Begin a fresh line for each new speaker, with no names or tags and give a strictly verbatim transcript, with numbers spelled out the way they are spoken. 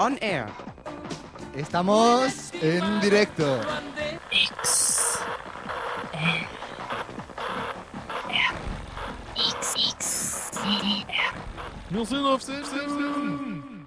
On air.
Estamos en directo.
X. L. R. X. X. R.
Wir sind auf Sendung.